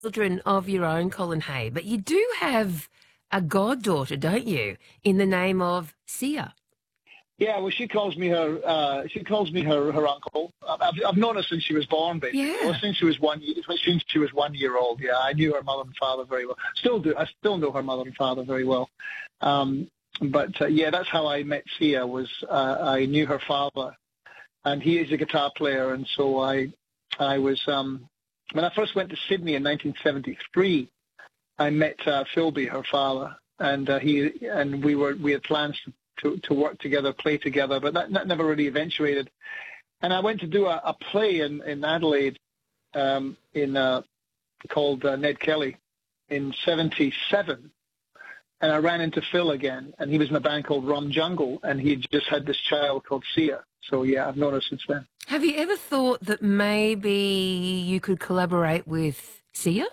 children of your own, Colin Hay, but you do have a goddaughter, don't you, in the name of Sia? Yeah, well, she calls me her. She calls me her uncle. I've known her since she was born, basically. Yeah. Well, since she was 1 year old. Yeah, I knew her mother and father very well. Still do. I still know her mother and father very well. But yeah, that's how I met Sia. I knew her father, and he is a guitar player, and so I was when I first went to Sydney in 1973. I met Philby, her father, and we had plans to work together, play together, but that never really eventuated. And I went to do a play in Adelaide called Ned Kelly in '77. And I ran into Phil again, and he was in a band called Rum Jungle, and he just had this child called Sia. So, yeah, I've known her since then. Have you ever thought that maybe you could collaborate with Sia?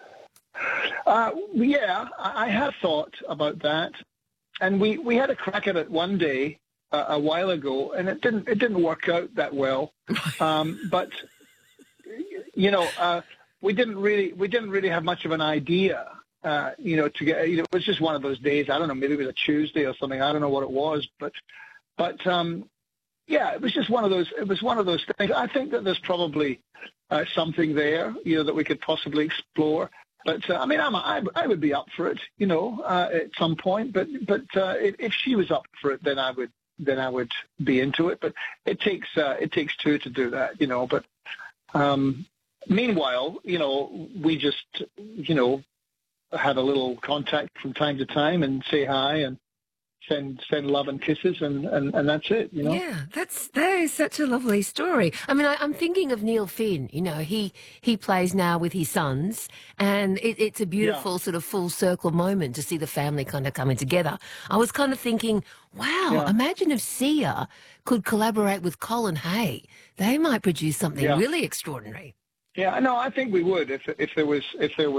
Yeah, I have thought about that. And we had a crack at it one day a while ago, and it didn't work out that well. But we didn't really have much of an idea. To get it was just one of those days. I don't know, maybe it was a Tuesday or something. I don't know what it was, but yeah, it was just one of those. It was one of those things. I think that there's probably something there, that we could possibly explore. But I mean, I would be up for it, at some point. But if she was up for it, then I would be into it. But it takes two to do that, But meanwhile, we just had a little contact from time to time and say hi and send love and kisses and that's it, Yeah, that is such a lovely story. I mean, I'm thinking of Neil Finn. He plays now with his sons, and it's a beautiful sort of full circle moment to see the family kind of coming together. I was kind of thinking, wow, imagine if Sia could collaborate with Colin Hay. They might produce something really extraordinary. Yeah, no, I think we would if there was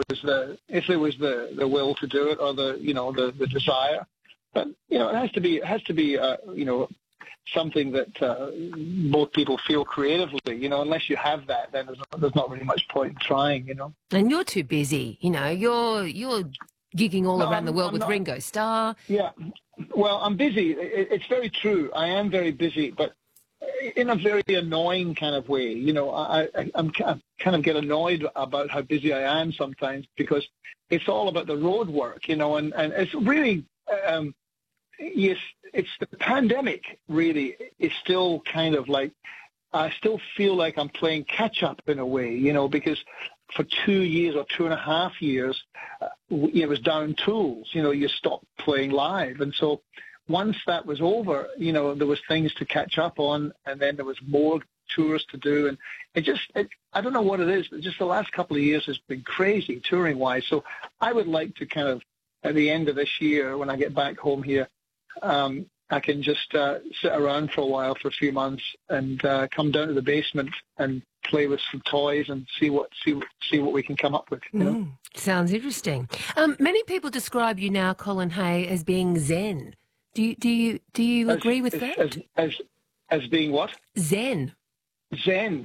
the will to do it or the desire. But it has to be something that both people feel creatively. Unless you have that, then there's not really much point in trying. And you're too busy. You're gigging all around the world with Ringo Starr. Yeah, well, I'm busy. It's very true. I am very busy, but in a very annoying kind of way. I'm kind of get annoyed about how busy I am sometimes because it's all about the road work, and it's really, yes, it's the pandemic really is still kind of like, I still feel like I'm playing catch up in a way, because for 2 years or 2.5 years, it was down tools, you stopped playing live. And so once that was over, there was things to catch up on, and then there was more tours to do. And I don't know what it is, but just the last couple of years has been crazy touring-wise. So I would like to kind of, at the end of this year, when I get back home here, I can just sit around for a while, for a few months, and come down to the basement and play with some toys and see what we can come up with. Sounds interesting. Many people describe you now, Colin Hay, as being Zen. Do you agree with that? As being what? Zen. Zen.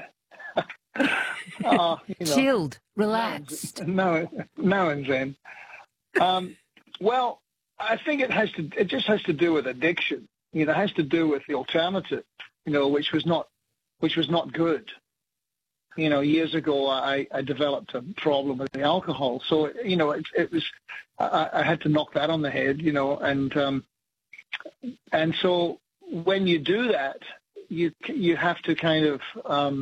Chilled, relaxed. Now and Zen. Well, I think it just has to do with addiction. It has to do with the alternative, which was not good. Years ago, I developed a problem with the alcohol. So, it was, I had to knock that on the head, and so when you do that, you have to kind of,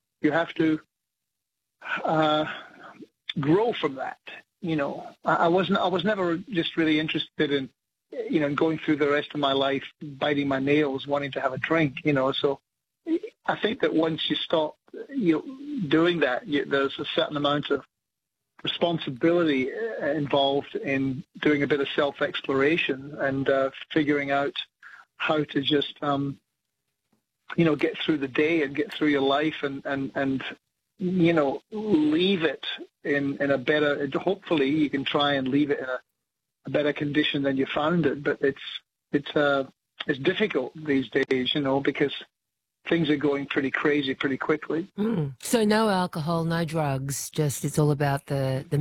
grow from that. I was never just really interested in, going through the rest of my life biting my nails, wanting to have a drink, So I think that once you stop, doing that, there's a certain amount of responsibility involved in doing a bit of self-exploration and figuring out how to just, get through the day and get through your life and leave it in a better, hopefully you can try and leave it in a better condition than you found it, but it's difficult these days, because things are going pretty crazy pretty quickly. So no alcohol, no drugs, just it's all about the